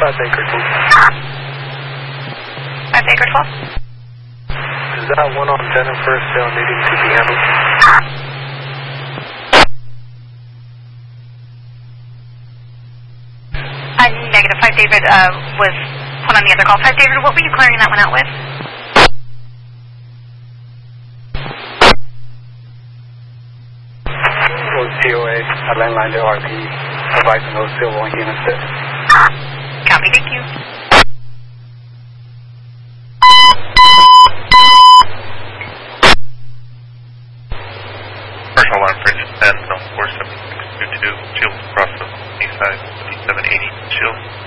Baker 12. 5 Baker 12. Is that one on Jennifer still needing to be handled? Negative. 5 David was put on the other call. 5 David, what were you clearing that one out with? COA, a landline to RP, advising those still on units there. Copy, thank you. Commercial alarm for engine 10, no 47622, Shields across the east side, 5780, Shields.